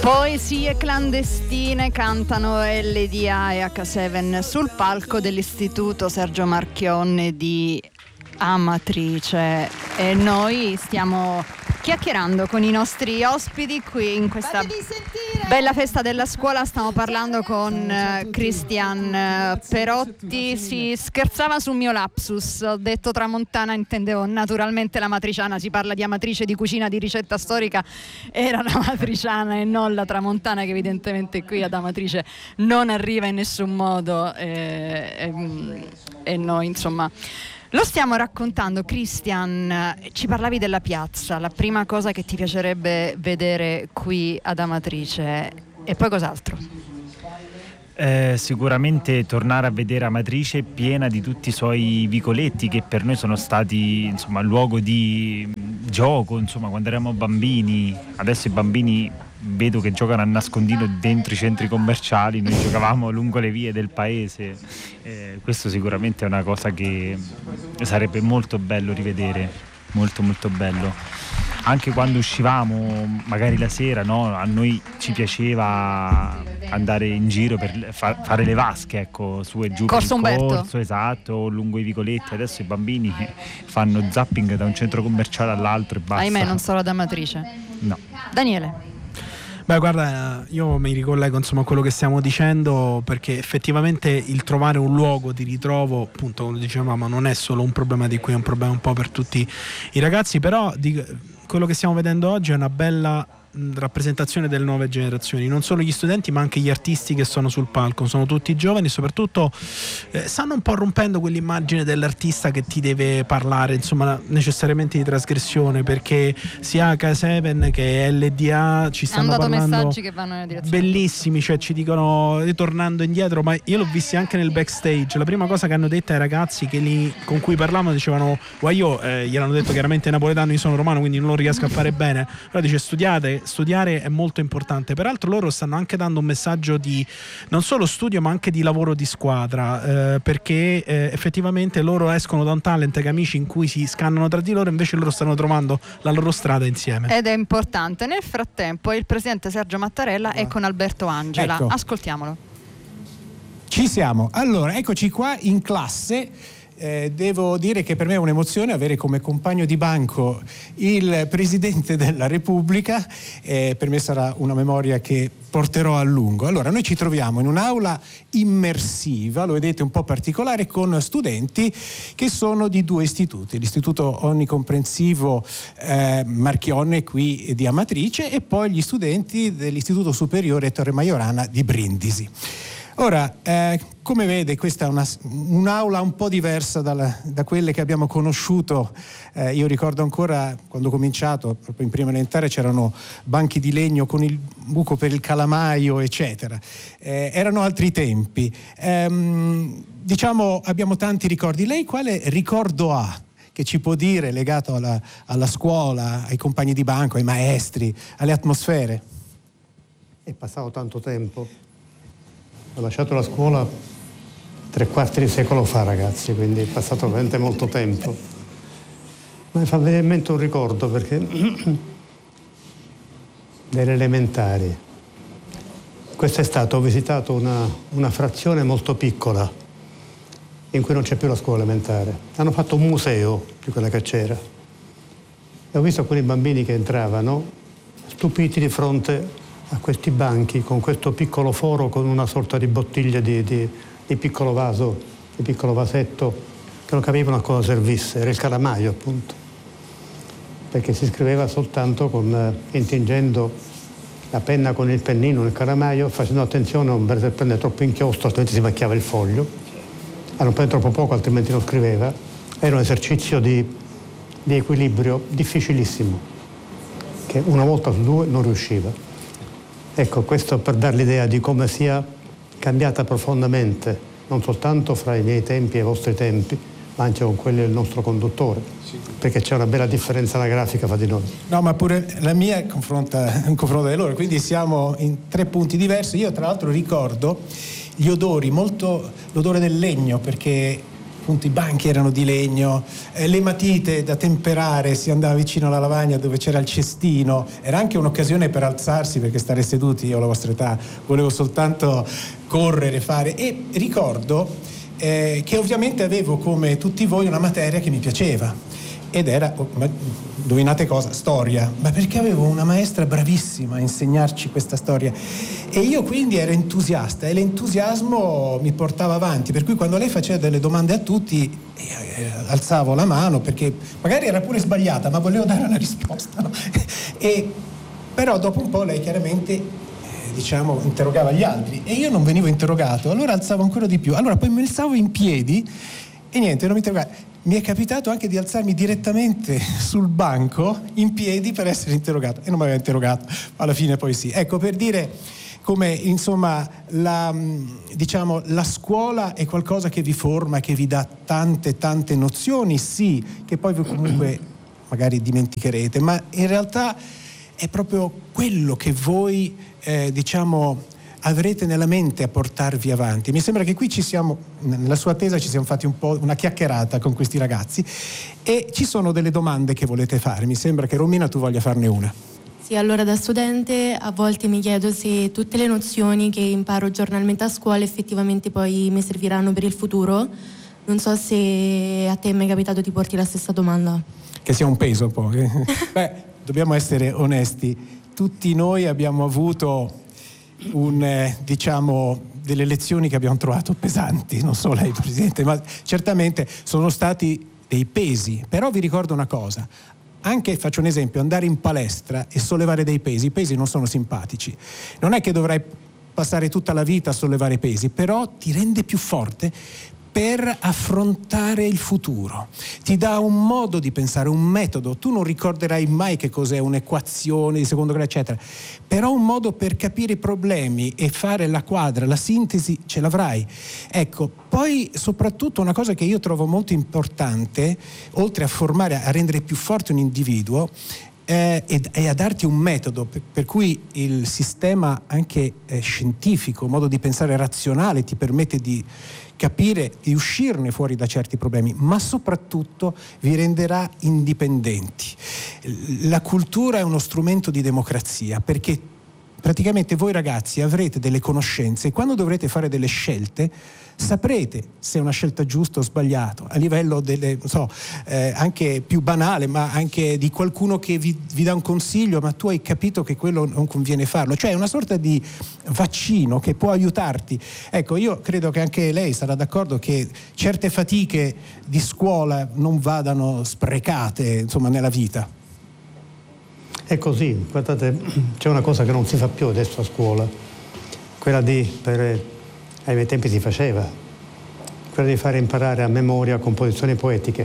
Poesie clandestine cantano LDA e H7 sul palco dell'Istituto Sergio Marchionne di Amatrice, e noi stiamo chiacchierando con i nostri ospiti qui in questa bella festa della scuola. Stiamo parlando con Christian Perotti. Si scherzava sul mio lapsus, ho detto tramontana, intendevo naturalmente la matriciana. Si parla di Amatrice, di cucina, di ricetta storica, era la matriciana e non la tramontana, che evidentemente qui ad Amatrice non arriva in nessun modo, e noi insomma lo stiamo raccontando. Christian, ci parlavi della piazza, la prima cosa che ti piacerebbe vedere qui ad Amatrice, e poi cos'altro? Sicuramente tornare a vedere Amatrice piena di tutti i suoi vicoletti, che per noi sono stati insomma luogo di gioco, insomma, quando eravamo bambini. Adesso i bambini vedo che giocano a nascondino dentro i centri commerciali, noi giocavamo lungo le vie del paese. Questo sicuramente è una cosa che sarebbe molto bello rivedere, molto molto bello. Anche quando uscivamo magari la sera, no? A noi ci piaceva andare in giro per fare le vasche, ecco, su e giù Corso per il Umberto. corso, esatto, lungo i vicoletti. Adesso i bambini fanno zapping da un centro commerciale all'altro e basta. Ahimè, non solo ad Amatrice. No. Daniele. Beh, guarda, io mi ricollego insomma a quello che stiamo dicendo, perché effettivamente il trovare un luogo di ritrovo, appunto, come dicevamo, non è solo un problema di qui, è un problema un po' per tutti i ragazzi, però quello che stiamo vedendo oggi è una bella rappresentazione delle nuove generazioni, non solo gli studenti ma anche gli artisti che sono sul palco, sono tutti giovani, soprattutto stanno un po' rompendo quell'immagine dell'artista che ti deve parlare insomma necessariamente di trasgressione, perché sia H7 che LDA ci stanno parlando messaggi che vanno nella direzione bellissimi, cioè ci dicono, ritornando indietro, ma io l'ho visti anche nel backstage, la prima cosa che hanno detto ai ragazzi con cui parlavano dicevano, io gliel'hanno detto chiaramente in napoletano, io sono romano quindi non lo riesco a fare bene, però dice studiare è molto importante. Peraltro loro stanno anche dando un messaggio di non solo studio ma anche di lavoro di squadra, perché effettivamente loro escono da un talent amici in cui si scannano tra di loro, invece loro stanno trovando la loro strada insieme. ed è importante. Nel frattempo il presidente Sergio Mattarella è con Alberto Angela, ecco. Ascoltiamolo. Ci siamo, allora eccoci qua in classe. Devo dire che per me è un'emozione avere come compagno di banco il Presidente della Repubblica, per me sarà una memoria che porterò a lungo. Allora, noi ci troviamo in un'aula immersiva, lo vedete, un po' particolare, con studenti che sono di due istituti, l'Istituto Onnicomprensivo Marchionne qui di Amatrice e poi gli studenti dell'Istituto Superiore Torre Majorana di Brindisi. Ora, come vede, questa è un'aula un po' diversa da quelle che abbiamo conosciuto. Io ricordo ancora quando ho cominciato, proprio in prima elementare, c'erano banchi di legno con il buco per il calamaio, eccetera. Erano altri tempi. Diciamo, abbiamo tanti ricordi. Lei quale ricordo ha che ci può dire legato alla scuola, ai compagni di banco, ai maestri, alle atmosfere? È passato tanto tempo. Ho lasciato la scuola 3/4 di secolo fa, ragazzi, quindi è passato veramente molto tempo. Ma mi fa venire in mente un ricordo, perché delle elementari. Quest'estate ho visitato una frazione molto piccola in cui non c'è più la scuola elementare. Hanno fatto un museo di quella che c'era. E ho visto alcuni bambini che entravano stupiti di fronte a questi banchi con questo piccolo foro con una sorta di bottiglia di piccolo vaso, di piccolo vasetto, che non capivano a cosa servisse. Era il calamaio, appunto, perché si scriveva soltanto intingendo la penna con il pennino nel calamaio, facendo attenzione a non prendere troppo inchiostro, altrimenti si macchiava il foglio, a non prendere troppo poco, altrimenti non scriveva. Era un esercizio di equilibrio difficilissimo, che una volta su due non riusciva. Ecco, questo per dare l'idea di come sia cambiata profondamente, non soltanto fra i miei tempi e i vostri tempi, ma anche con quelli del nostro conduttore, perché c'è una bella differenza anagrafica fra di noi. No, ma pure la mia confronta di loro, quindi siamo in 3 punti diversi. Io tra l'altro ricordo gli odori, molto l'odore del legno, perché appunto i banchi erano di legno, le matite da temperare, si andava vicino alla lavagna dove c'era il cestino, era anche un'occasione per alzarsi, perché stare seduti, io alla vostra età volevo soltanto correre, fare, e ricordo che ovviamente avevo, come tutti voi, una materia che mi piaceva, ed era, indovinate cosa? Storia, ma perché avevo una maestra bravissima a insegnarci questa storia e io quindi ero entusiasta e l'entusiasmo mi portava avanti, per cui quando lei faceva delle domande a tutti alzavo la mano, perché magari era pure sbagliata ma volevo dare una risposta, no? Però dopo un po' lei chiaramente interrogava gli altri e io non venivo interrogato, allora alzavo ancora di più, allora poi mi alzavo in piedi e niente, non mi interrogavo. Mi è capitato anche di alzarmi direttamente sul banco in piedi per essere interrogato e non mi aveva interrogato, alla fine poi sì. Ecco, per dire come insomma la scuola è qualcosa che vi forma, che vi dà tante nozioni, sì, che poi voi comunque magari dimenticherete, ma in realtà è proprio quello che voi avrete nella mente a portarvi avanti. Mi sembra che qui nella sua attesa ci siamo fatti un po' una chiacchierata con questi ragazzi e ci sono delle domande che volete fare. Mi sembra che Romina tu voglia farne una. Sì, allora da studente a volte mi chiedo se tutte le nozioni che imparo giornalmente a scuola effettivamente poi mi serviranno per il futuro. Non so se a te è mai capitato di porti la stessa domanda. Che sia un peso poi. Beh, dobbiamo essere onesti. Tutti noi abbiamo avuto delle lezioni che abbiamo trovato pesanti, non solo lei Presidente, ma certamente sono stati dei pesi. Però vi ricordo una cosa, anche, faccio un esempio, andare in palestra e sollevare dei pesi, i pesi non sono simpatici, non è che dovrai passare tutta la vita a sollevare pesi, però ti rende più forte per affrontare il futuro, ti dà un modo di pensare, un metodo. Tu non ricorderai mai che cos'è un'equazione di secondo grado eccetera, però un modo per capire i problemi e fare la quadra, la sintesi ce l'avrai. Ecco, poi soprattutto una cosa che io trovo molto importante, oltre a formare, a rendere più forte un individuo, è a darti un metodo per cui il sistema anche scientifico, modo di pensare razionale ti permette di capire, di uscirne fuori da certi problemi, ma soprattutto vi renderà indipendenti. La cultura è uno strumento di democrazia, perché praticamente voi ragazzi avrete delle conoscenze e quando dovrete fare delle scelte saprete se è una scelta giusta o sbagliata, a livello anche più banale, ma anche di qualcuno che vi dà un consiglio, ma tu hai capito che quello non conviene farlo, cioè è una sorta di vaccino che può aiutarti. Ecco, io credo che anche lei sarà d'accordo che certe fatiche di scuola non vadano sprecate, nella vita. È così, guardate, c'è una cosa che non si fa più adesso a scuola, quella ai miei tempi si faceva, quella di fare imparare a memoria composizioni poetiche.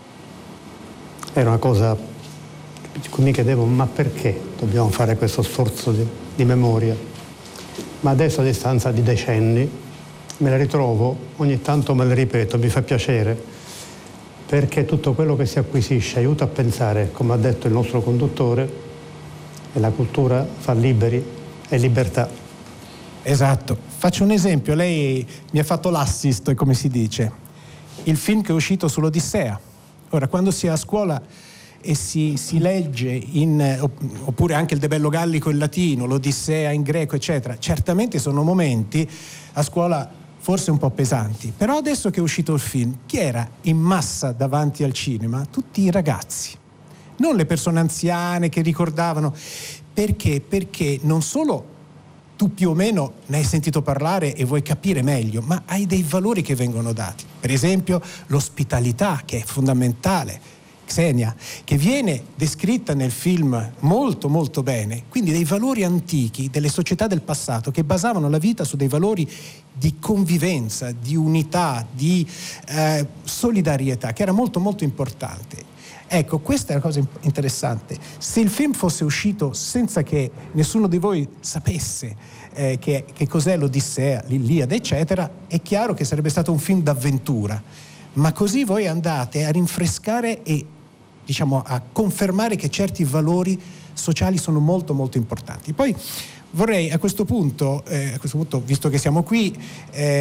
Era una cosa che mi chiedevo, ma perché dobbiamo fare questo sforzo di memoria? Ma adesso a distanza di decenni me le ritrovo, ogni tanto me le ripeto, mi fa piacere, perché tutto quello che si acquisisce aiuta a pensare, come ha detto il nostro conduttore, e la cultura fa liberi e libertà. Esatto, faccio un esempio, lei mi ha fatto l'assist, come si dice, il film che è uscito sull'Odissea. Ora, quando si è a scuola e si legge oppure anche il De Bello Gallico in latino, l'Odissea in greco, eccetera, certamente sono momenti a scuola forse un po' pesanti, però adesso che è uscito il film, chi era in massa davanti al cinema? Tutti i ragazzi, non le persone anziane che ricordavano. Perché? Perché non solo tu più o meno ne hai sentito parlare e vuoi capire meglio, ma hai dei valori che vengono dati. Per esempio l'ospitalità, che è fondamentale, Xenia, che viene descritta nel film molto molto bene, quindi dei valori antichi delle società del passato che basavano la vita su dei valori di convivenza, di unità, di solidarietà, che era molto molto importante. Ecco, questa è una cosa interessante. Se il film fosse uscito senza che nessuno di voi sapesse che cos'è l'Odissea, l'Iliade, eccetera, è chiaro che sarebbe stato un film d'avventura. Ma così voi andate a rinfrescare e a confermare che certi valori sociali sono molto molto importanti. Poi vorrei a questo punto, visto che siamo qui,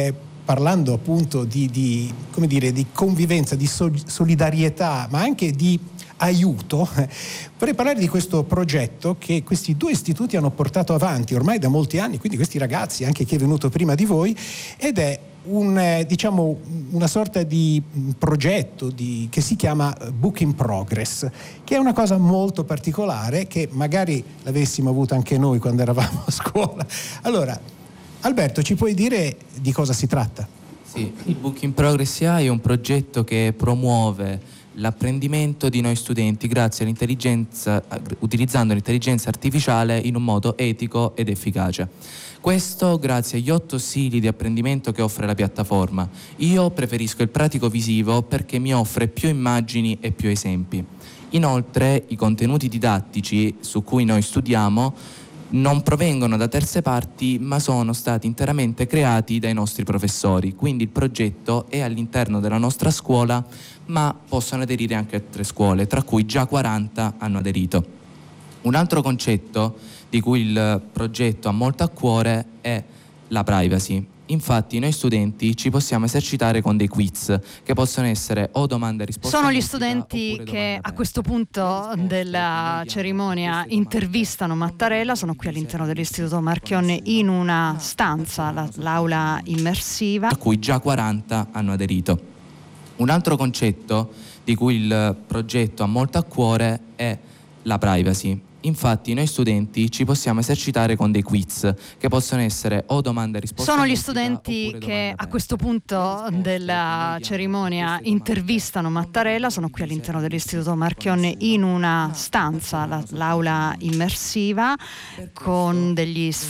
parlando appunto di come dire, di convivenza, di solidarietà, ma anche di aiuto, vorrei parlare di questo progetto che questi due istituti hanno portato avanti ormai da molti anni, quindi questi ragazzi, anche chi è venuto prima di voi, ed è una sorta di progetto che si chiama Book in Progress, che è una cosa molto particolare che magari l'avessimo avuto anche noi quando eravamo a scuola. Allora, Alberto, ci puoi dire di cosa si tratta? Sì, il Book in Progress AI è un progetto che promuove l'apprendimento di noi studenti utilizzando l'intelligenza artificiale in un modo etico ed efficace. Questo grazie agli 8 stili di apprendimento che offre la piattaforma. Io preferisco il pratico visivo perché mi offre più immagini e più esempi. Inoltre i contenuti didattici su cui noi studiamo non provengono da terze parti, ma sono stati interamente creati dai nostri professori, quindi il progetto è all'interno della nostra scuola, ma possono aderire anche altre scuole, tra cui già 40 hanno aderito. Un altro concetto di cui il progetto ha molto a cuore è la privacy. Infatti noi studenti ci possiamo esercitare con dei quiz che possono essere o domande e risposte. Sono gli studenti che a questo punto della cerimonia intervistano Mattarella, sono qui all'interno dell'Istituto Marchionne in una stanza, l'aula immersiva, a cui già 40 hanno aderito. Un altro concetto di cui il progetto ha molto a cuore è la privacy. Infatti noi studenti ci possiamo esercitare con dei quiz che possono essere o domande e risposte. Sono gli studenti che a questo punto della cerimonia intervistano Mattarella, sono qui all'interno dell'Istituto Marchionne in una stanza, l'aula immersiva, con degli